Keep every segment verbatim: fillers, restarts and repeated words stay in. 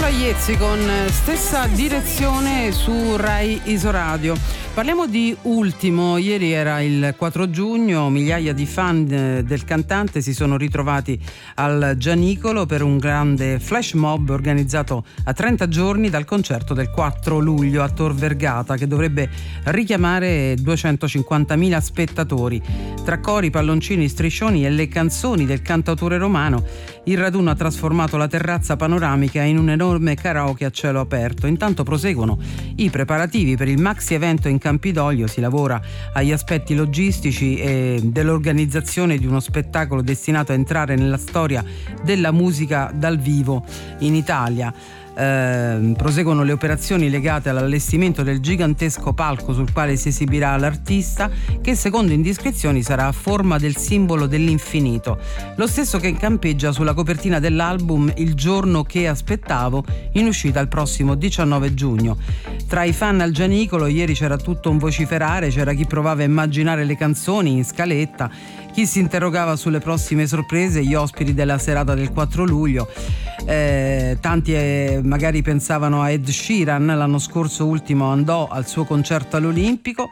Paolo Aiezzi con Stessa Direzione su Rai Isoradio. Parliamo di Ultimo. Ieri era il quattro giugno, migliaia di fan del cantante si sono ritrovati al Gianicolo per un grande flash mob organizzato a trenta giorni dal concerto del quattro luglio a Tor Vergata, che dovrebbe richiamare duecentocinquantamila spettatori. Tra cori, palloncini, striscioni e le canzoni del cantautore romano, il raduno ha trasformato la terrazza panoramica in un enorme karaoke a cielo aperto. Intanto proseguono i preparativi per il maxi evento in Campidoglio, si lavora agli aspetti logistici e dell'organizzazione di uno spettacolo destinato a entrare nella storia della musica dal vivo in Italia. Eh, proseguono le operazioni legate all'allestimento del gigantesco palco sul quale si esibirà l'artista, che secondo indiscrezioni sarà a forma del simbolo dell'infinito, lo stesso che campeggia sulla copertina dell'album Il giorno che aspettavo, in uscita il prossimo diciannove giugno. Tra i fan al Gianicolo ieri c'era tutto un vociferare, c'era chi provava a immaginare le canzoni in scaletta, chi si interrogava sulle prossime sorprese, gli ospiti della serata del quattro luglio. Eh, tanti eh, magari pensavano a Ed Sheeran. L'anno scorso Ultimo andò al suo concerto all'Olimpico,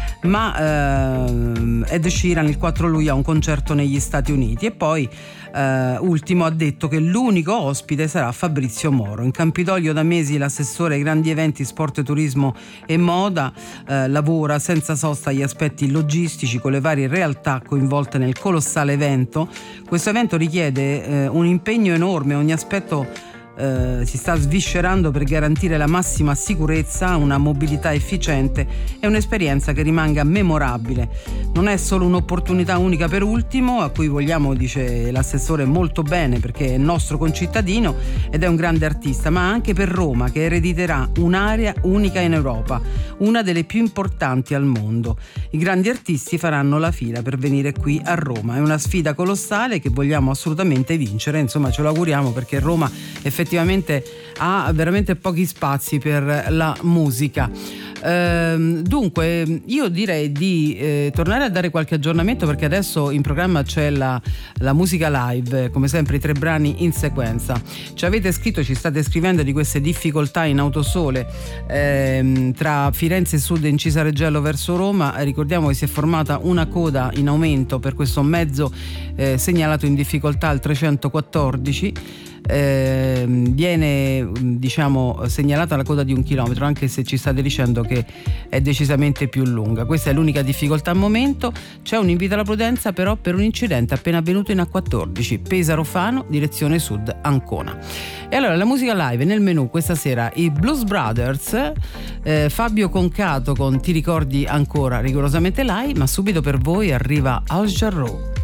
ma eh, Ed Sheeran il quattro luglio ha un concerto negli Stati Uniti. E poi eh, Ultimo ha detto che l'unico ospite sarà Fabrizio Moro. In Campidoglio da mesi l'assessore ai grandi eventi, sport, turismo e moda eh, lavora senza sosta agli aspetti logistici con le varie realtà coinvolte nel colossale evento. Questo evento richiede eh, un impegno enorme, ogni aspetto Eh, si sta sviscerando per garantire la massima sicurezza, una mobilità efficiente e un'esperienza che rimanga memorabile. Non è solo un'opportunità unica per Ultimo, a cui vogliamo, dice l'assessore, molto bene perché è nostro concittadino ed è un grande artista, ma anche per Roma, che erediterà un'area unica in Europa, una delle più importanti al mondo. I grandi artisti faranno la fila per venire qui a Roma. È una sfida colossale che vogliamo assolutamente vincere, insomma ce lo auguriamo, perché Roma effettivamente effettivamente ha veramente pochi spazi per la musica. Ehm, dunque io direi di eh, tornare a dare qualche aggiornamento, perché adesso in programma c'è la, la musica live, come sempre i tre brani in sequenza. Ci avete scritto, ci state scrivendo di queste difficoltà in autosole ehm, tra Firenze Sud e Incisa Reggello verso Roma. Ricordiamo che si è formata una coda in aumento per questo mezzo eh, segnalato in difficoltà al trecentoquattordici. Eh, viene diciamo segnalata la coda di un chilometro, anche se ci state dicendo che è decisamente più lunga. Questa è l'unica difficoltà al momento. C'è un invito alla prudenza però per un incidente appena avvenuto in A quattordici, Pesaro Fano, direzione sud Ancona. E allora la musica live nel menù questa sera: i Blues Brothers, eh, Fabio Concato con Ti ricordi ancora, rigorosamente live. Ma subito per voi arriva Al Jarreau.